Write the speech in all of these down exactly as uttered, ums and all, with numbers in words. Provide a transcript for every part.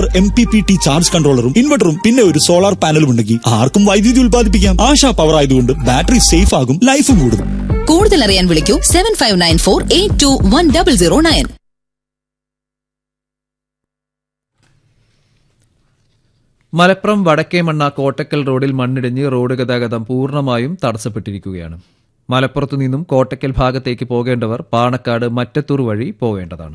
M P P T charge കൺട്രോളറും ഇൻവെർട്ടറും പിന്നെ ഒരു solar പാനലും ഉണ്ടെങ്കിൽ ആർക്കും വൈദ്യുതി ഉൽപ്പാദിപ്പിക്കാം. ആശാ പവർ ആയതുകൊണ്ട് ബാറ്ററി സേഫ് ആകും, ലൈഫും കൂടും. കൂടുതൽ അറിയാൻ വിളിക്കൂ seven five nine four eight to one double zero nine. Malappuram Vadakkemanna Kottakkal റോഡിൽ മണ്ണിടിഞ്ഞ് റോഡ് ഗതാഗതം പൂർണ്ണമായും തടസ്സപ്പെട്ടിരിക്കുകയാണ്. മലപ്പുറത്തു നിന്നും കോട്ടക്കൽ ഭാഗത്തേക്ക് പോകേണ്ടവർ പാണക്കാട് മറ്റത്തൂർ വഴി പോവേണ്ടതാണ്.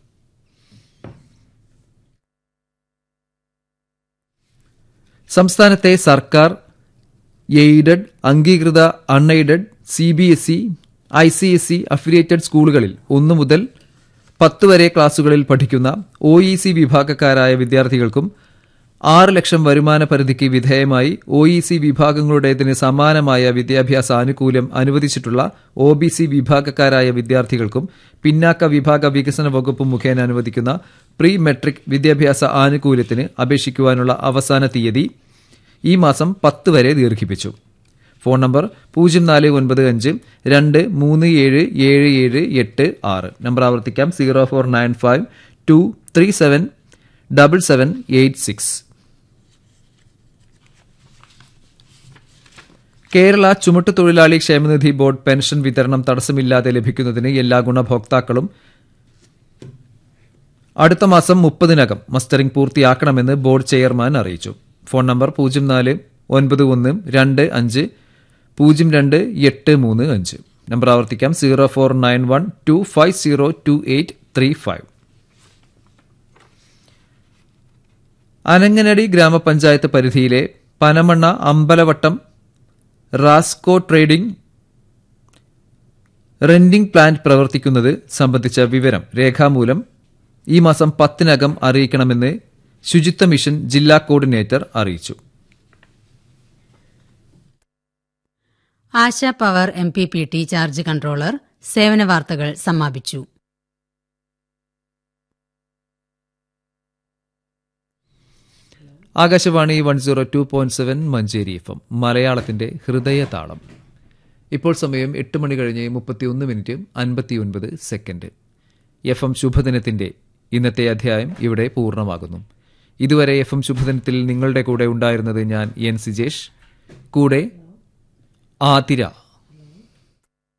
സംസ്ഥാനത്തെ സർക്കാർ, എയ്ഡഡ്, അംഗീകൃത, unaided, C B S E, I C S E affiliated സ്കൂളുകളിൽ ഒന്നു മുതൽ പത്ത് വരെ ക്ലാസുകളിൽ പഠിക്കുന്ന ഒ ഇ സി വിഭാഗക്കാരായ വിദ്യാർത്ഥികൾക്കും ആറ് ലക്ഷം വരുമാന പരിധിക്ക് വിധേയമായി ഒ ഇ സി വിഭാഗങ്ങളുടേതിന് സമാനമായ വിദ്യാഭ്യാസ ആനുകൂല്യം അനുവദിച്ചിട്ടുള്ള ഒ ബി സി വിഭാഗക്കാരായ വിദ്യാർത്ഥികൾക്കും പിന്നാക്ക വിഭാഗ വികസന വകുപ്പ് മുഖേന അനുവദിക്കുന്ന പ്രീ മെട്രിക് വിദ്യാഭ്യാസ ആനുകൂല്യത്തിന് അപേക്ഷിക്കുവാനുള്ള അവസാന തീയതി ഈ മാസം പത്ത് വരെ ദീർഘിപ്പിച്ചു. ഫോൺ നമ്പർ പൂജ്യം നാല് ഒൻപത് അഞ്ച് രണ്ട് മൂന്ന് ഏഴ് ഏഴ് ഏഴ് എട്ട് ആറ്. നമ്പർ ആവർത്തിക്കാം, zero four nine five to three seven double seven eight six. Kerala ചുമട്ടുതൊഴിലാളി ക്ഷേമനിധി ബോർഡ് പെൻഷൻ വിതരണം തടസ്സമില്ലാതെ ലഭിക്കുന്നതിന് എല്ലാ ഗുണഭോക്താക്കളും അടുത്ത മാസം മുപ്പതിനകം മസ്റ്ററിംഗ് പൂർത്തിയാക്കണമെന്ന് ബോർഡ് ചെയർമാൻ അറിയിച്ചു. ഫോൺ നമ്പർ പൂജ്യം നാല് ഒൻപത് ഒന്ന് രണ്ട് അഞ്ച് പൂജ്യം രണ്ട് എട്ട് മൂന്ന് അഞ്ച്. നമ്പർ ആവർത്തിക്കാം, zero four nine one two five zero to eight three five. Ananganadi ഗ്രാമപഞ്ചായത്ത് പരിധിയിലെ Panamanna Ambalavattam Rasco trading renting plant പ്രവർത്തിക്കുന്നത് സംബന്ധിച്ച വിവരം രേഖാമൂലം ഈ മാസം പത്തിനകം അറിയിക്കണമെന്ന് ശുചിത്വ മിഷൻ ജില്ലാ കോർഡിനേറ്റർ അറിയിച്ചു. ASHA power M P P T charge controller സേവന വാർത്തകൾ സമാപിച്ചു. Akashvani one zero two point seven Manjeri F M, മലയാളത്തിന്റെ ഹൃദയതാളം. ഇപ്പോൾ സമയം എട്ട് മണി കഴിഞ്ഞ് മുപ്പത്തിയൊന്ന് മിനിറ്റ് അൻപത്തിയൊൻപത് സെക്കൻഡ്. എഫ് എം ശുഭദിനത്തിന്റെ ഇന്നത്തെ അധ്യായം ഇവിടെ പൂർണ്ണമാകുന്നു. ഇതുവരെ എഫ് എം ശുഭദിനത്തിൽ നിങ്ങളുടെ കൂടെ ഉണ്ടായിരുന്നത് ഞാൻ എൻ സിജേഷ്, കൂടെ ആതിര.